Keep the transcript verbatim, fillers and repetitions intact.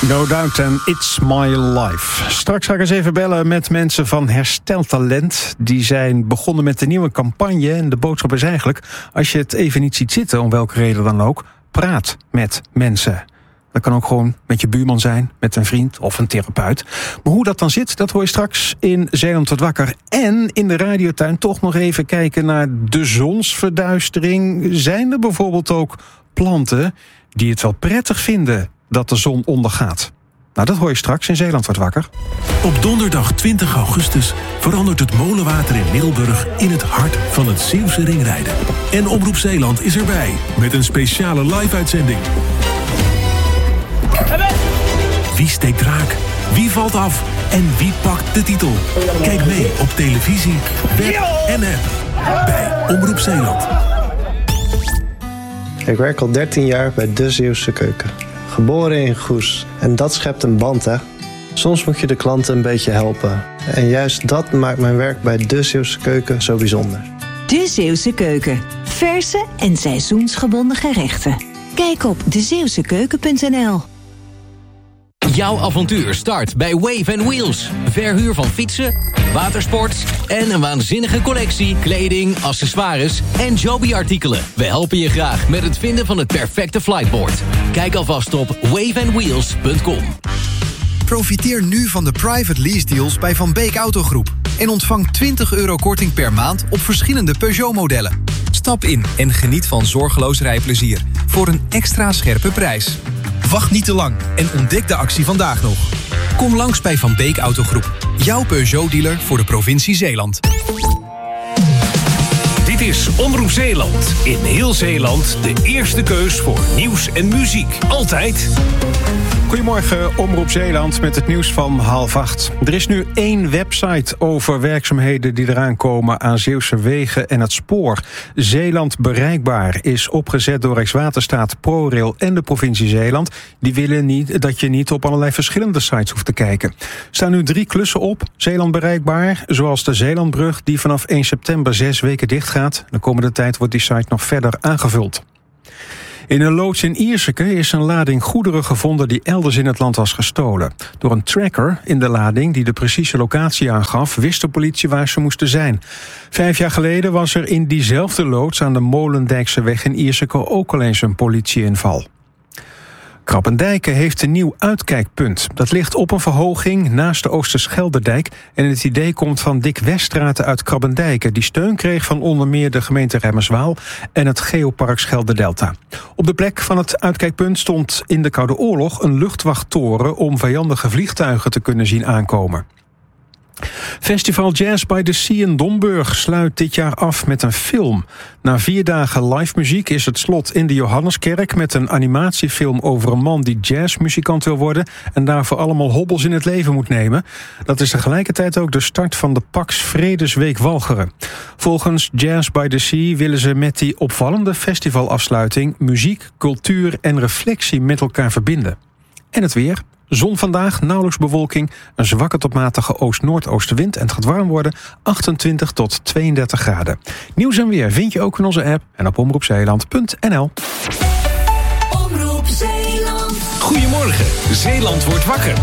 No Doubt en It's My Life. Straks ga ik eens even bellen met mensen van Hersteltalent. Die zijn begonnen met de nieuwe campagne. En de boodschap is eigenlijk, als je het even niet ziet zitten, om welke reden dan ook, praat met mensen. Dat kan ook gewoon met je buurman zijn, met een vriend of een therapeut. Maar hoe dat dan zit, dat hoor je straks in Zeeland wordt wakker. En in de radiotuin toch nog even kijken naar de zonsverduistering. Zijn er bijvoorbeeld ook planten die het wel prettig vinden dat de zon ondergaat? Nou, dat hoor je straks in Zeeland wordt wakker. Op donderdag twintig augustus verandert het molenwater in Middelburg in het hart van het Zeeuwse ringrijden. En Omroep Zeeland is erbij met een speciale live-uitzending. Wie steekt raak? Wie valt af? En wie pakt de titel? Kijk mee op televisie, web en app bij Omroep Zeeland. Ik werk al dertien jaar bij De Zeeuwse Keuken. Geboren in Goes. En dat schept een band, hè? Soms moet je de klanten een beetje helpen. En juist dat maakt mijn werk bij De Zeeuwse Keuken zo bijzonder. De Zeeuwse Keuken. Verse en seizoensgebonden gerechten. Kijk op de zeeuwse keuken punt n l. Jouw avontuur start bij Wave and Wheels. Verhuur van fietsen, watersports en een waanzinnige collectie kleding, accessoires en Joby-artikelen. We helpen je graag met het vinden van het perfecte flightboard. Kijk alvast op wave and wheels punt com. Profiteer nu van de private lease deals bij Van Beek Autogroep. En ontvang twintig euro korting per maand op verschillende Peugeot-modellen. Stap in en geniet van zorgeloos rijplezier voor een extra scherpe prijs. Wacht niet te lang en ontdek de actie vandaag nog. Kom langs bij Van Beek Autogroep. Jouw Peugeot-dealer voor de provincie Zeeland. Dit is Omroep Zeeland. In heel Zeeland de eerste keus voor nieuws en muziek. Altijd. Goedemorgen, Omroep Zeeland met het nieuws van half acht. Er is nu één website over werkzaamheden die eraan komen aan Zeeuwse wegen en het spoor. Zeeland Bereikbaar is opgezet door Rijkswaterstaat, ProRail en de provincie Zeeland. Die willen niet dat je niet op allerlei verschillende sites hoeft te kijken. Er staan nu drie klussen op, Zeeland Bereikbaar, zoals de Zeelandbrug die vanaf één september zes weken dicht gaat. De komende tijd wordt die site nog verder aangevuld. In een loods in Ierseke is een lading goederen gevonden die elders in het land was gestolen. Door een tracker in de lading die de precieze locatie aangaf, wist de politie waar ze moesten zijn. Vijf jaar geleden was er in diezelfde loods aan de Molendijkseweg in Ierseke ook al eens een politieinval. Krabbendijke heeft een nieuw uitkijkpunt. Dat ligt op een verhoging naast de Oosterschelderdijk. En het idee komt van Dick Weststraten uit Krabbendijke, die steun kreeg van onder meer de gemeente Remmerswaal en het Geopark Schelde-Delta. Op de plek van het uitkijkpunt stond in de Koude Oorlog een luchtwachttoren om vijandige vliegtuigen te kunnen zien aankomen. Festival Jazz by the Sea in Domburg sluit dit jaar af met een film. Na vier dagen live muziek is het slot in de Johanneskerk met een animatiefilm over een man die jazzmuzikant wil worden en daarvoor allemaal hobbels in het leven moet nemen. Dat is tegelijkertijd ook de start van de Pax Vredesweek Walcheren. Volgens Jazz by the Sea willen ze met die opvallende festivalafsluiting muziek, cultuur en reflectie met elkaar verbinden. En het weer. Zon vandaag, nauwelijks bewolking, een zwakke tot matige oost-noordoostenwind en het gaat warm worden, achtentwintig tot tweeëndertig graden. Nieuws en weer vind je ook in onze app en op omroep zeeland punt n l. Omroep Zeeland. Goedemorgen, Zeeland wordt wakker.